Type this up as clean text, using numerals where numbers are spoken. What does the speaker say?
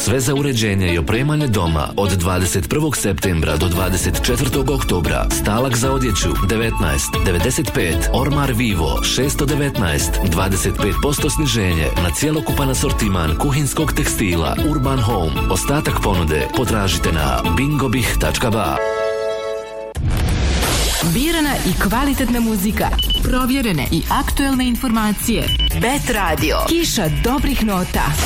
Sve za uređenje i opremanje doma od 21. septembra do 24. oktobra. Stalak za odjeću 19 95, Ormar Vivo 619, 25% sniženje na cjelokupan asortiman kuhinskog tekstila Urban Home. Ostatak ponude potražite na bingobih.ba. Birana i kvalitetna muzika, provjerene i aktuelne informacije. Bet Radio, kiša dobrih nota.